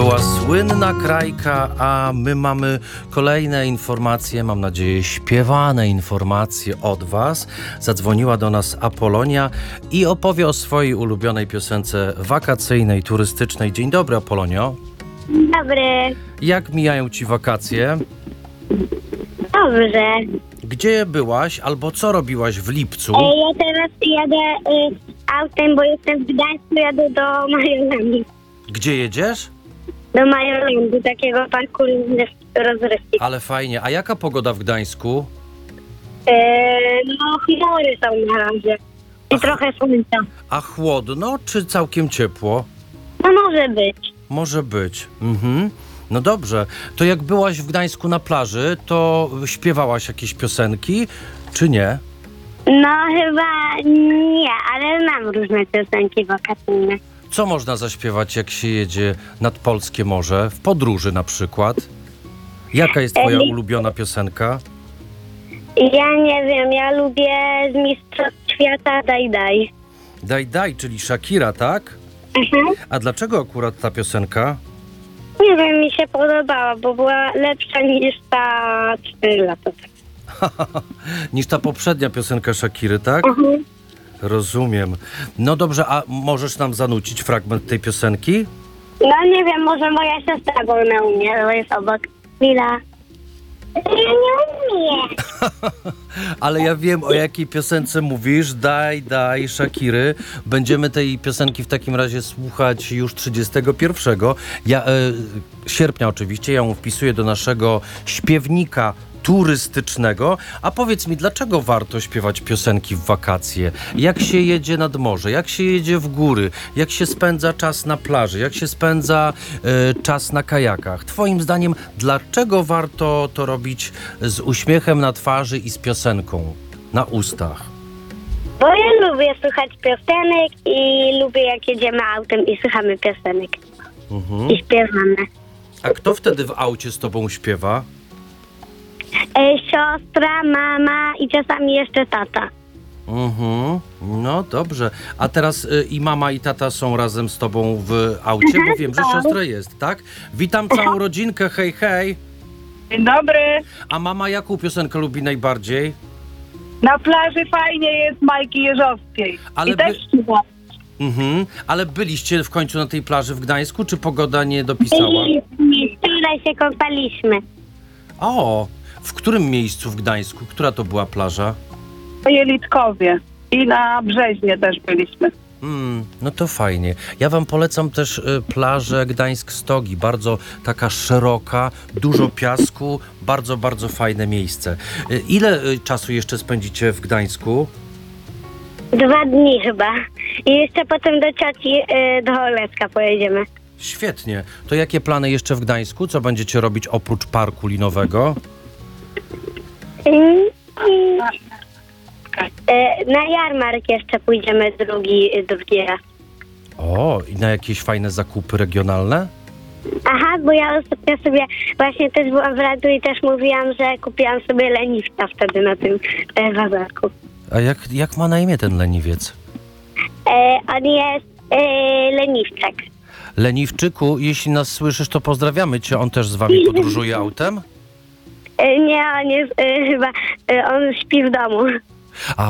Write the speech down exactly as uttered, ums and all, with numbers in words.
była słynna Krajka, a my mamy kolejne informacje, mam nadzieję śpiewane informacje od was. Zadzwoniła do nas Apolonia i opowie o swojej ulubionej piosence wakacyjnej, turystycznej. Dzień dobry, Apolonio. Dzień dobry. Jak mijają ci wakacje? Dobrze. Gdzie byłaś albo co robiłaś w lipcu? E, ja teraz jadę y, autem, bo jestem w Gdańsku, jadę do Majolandu. Gdzie jedziesz? Do Majolandu, takiego parku rozrywki. Ale fajnie. A jaka pogoda w Gdańsku? E, no, chmury są na razie. I Ach. trochę słońca. A chłodno czy całkiem ciepło? No może być. Może być. Mhm. No dobrze. To jak byłaś w Gdańsku na plaży, to śpiewałaś jakieś piosenki, czy nie? No chyba nie, ale znam różne piosenki wakacyjne. Co można zaśpiewać, jak się jedzie nad polskie morze? W podróży na przykład? Jaka jest twoja Ej. ulubiona piosenka? Ja nie wiem, ja lubię z Mistrzostw Świata Daj Daj. Daj Daj, czyli Shakira, tak? Mhm. A dlaczego akurat ta piosenka? Nie wiem, mi się podobała, bo była lepsza niż ta cztery lata temu. Niż ta poprzednia piosenka Shakiry, tak? Mhm. Rozumiem. No dobrze, a możesz nam zanucić fragment tej piosenki? No nie wiem, może moja siostra, bo ona umie, bo jest obok. Mila. Ja nie umiem. Ale ja wiem, o jakiej piosence mówisz. Daj, daj, Shakiry. Będziemy tej piosenki w takim razie słuchać już trzydziestego pierwszego Ja, e, sierpnia oczywiście. Ja ją wpisuję do naszego śpiewnika turystycznego. A powiedz mi, dlaczego warto śpiewać piosenki w wakacje? Jak się jedzie nad morze? Jak się jedzie w góry? Jak się spędza czas na plaży? Jak się spędza e, czas na kajakach? Twoim zdaniem, dlaczego warto to robić z uśmiechem na twarzy i z piosenką na ustach? Bo ja lubię słuchać piosenek i lubię jak jedziemy autem i słuchamy piosenek. Mhm. I śpiewamy. A kto wtedy w aucie z tobą śpiewa? E, siostra, mama i czasami jeszcze tata. Mhm. No dobrze. A teraz y, i mama i tata są razem z tobą w aucie, bo wiem, że siostra jest, tak? Witam całą rodzinkę, hej, hej. Dzień dobry. A mama jaką piosenkę lubi najbardziej? Na plaży fajnie jest Majki Jeżowskiej. Ale I też by- śpiewa. Mhm. Ale byliście w końcu na tej plaży w Gdańsku, czy pogoda nie dopisała? I wczoraj się kąpaliśmy. O, w którym miejscu w Gdańsku? Która to była plaża? W Jelitkowie. I na Brzeźnie też byliśmy. Mm, no to fajnie. Ja wam polecam też y, plażę Gdańsk-Stogi. Bardzo taka szeroka, dużo piasku, bardzo, bardzo fajne miejsce. Y, ile y, czasu jeszcze spędzicie w Gdańsku? Dwa dni chyba. I jeszcze potem do cioci, y, do Olecka pojedziemy. Świetnie. To jakie plany jeszcze w Gdańsku? Co będziecie robić oprócz parku linowego? Mm, mm. E, Na jarmark jeszcze pójdziemy drugi, drugi raz. O, i na jakieś fajne zakupy regionalne? Aha, bo ja ostatnio sobie właśnie też byłam w radiu i też mówiłam, że kupiłam sobie leniwca wtedy na tym e, bazarku. A jak, jak ma na imię ten leniwiec? E, on jest e, leniwczak. Leniwczyku, jeśli nas słyszysz, to pozdrawiamy cię. On też z wami podróżuje autem? E, nie, on jest e, chyba, e, on śpi w domu. A